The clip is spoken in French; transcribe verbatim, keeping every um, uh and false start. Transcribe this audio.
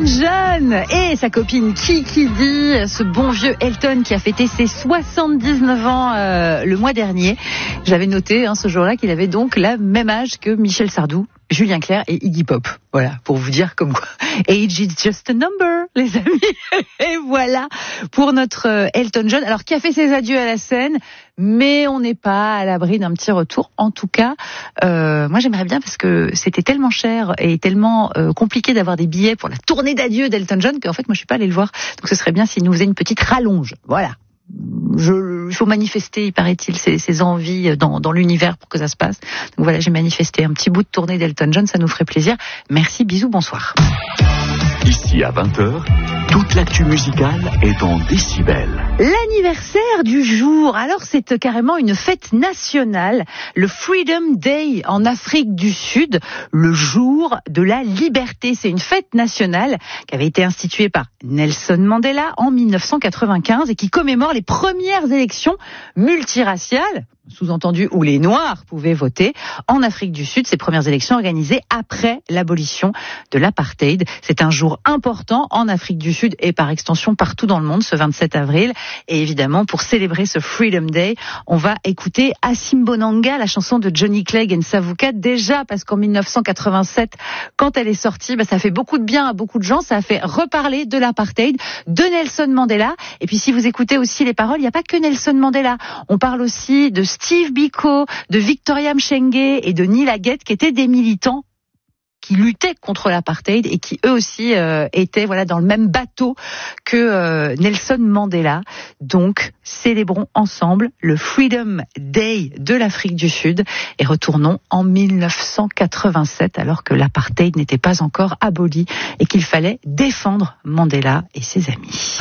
John et sa copine Kiki Dee, ce bon vieux Elton qui a fêté ses soixante-dix-neuf ans euh, le mois dernier. J'avais noté hein, ce jour-là qu'il avait donc le même âge que Michel Sardou, Julien Clerc et Iggy Pop. Voilà, pour vous dire comme quoi. Age is just a number, les amis. Et voilà pour notre euh, Elton John. Alors, qui a fait ses adieux à la scène, mais on n'est pas à l'abri d'un petit retour. En tout cas, euh, moi j'aimerais bien parce que c'était tellement cher et tellement euh, compliqué d'avoir des billets pour la tournée d'adieu d'Elton John qu'en fait moi je suis pas allée le voir. Donc ce serait bien s'il nous faisait une petite rallonge. Voilà. Je, il faut manifester, il paraît-il, ses, ses envies dans, dans l'univers pour que ça se passe. Donc voilà, j'ai manifesté un petit bout de tournée d'Elton John, ça nous ferait plaisir. Merci, bisous, bonsoir. Ici à vingt heures, toute l'actu musicale est en décibels. L'anniversaire du jour, alors c'est carrément une fête nationale, le Freedom Day en Afrique du Sud, le jour de la liberté. C'est une fête nationale qui avait été instituée par Nelson Mandela en mille neuf cent quatre-vingt-quinze et qui commémore les premières élections multiraciales, sous-entendu où les Noirs pouvaient voter, en Afrique du Sud, ces premières élections organisées après l'abolition de l'apartheid. C'est un jour important en Afrique du Sud et par extension partout dans le monde, ce vingt-sept avril. Et évidemment, pour célébrer ce Freedom Day, on va écouter Asimbonanga, la chanson de Johnny Clegg et Savuka, déjà parce qu'en mille neuf cent quatre-vingt-sept, quand elle est sortie, bah, ça fait beaucoup de bien à beaucoup de gens, ça a fait reparler de l'apartheid, de Nelson Mandela. Et puis si vous écoutez aussi les paroles, il n'y a pas que Nelson Mandela, on parle aussi de Steve Biko, de Victoria Mchenge et de Neil Aguet, qui étaient des militants qui luttaient contre l'apartheid et qui eux aussi euh, étaient voilà dans le même bateau que euh, Nelson Mandela. Donc célébrons ensemble le Freedom Day de l'Afrique du Sud et retournons en mille neuf cent quatre-vingt-sept alors que l'apartheid n'était pas encore aboli et qu'il fallait défendre Mandela et ses amis.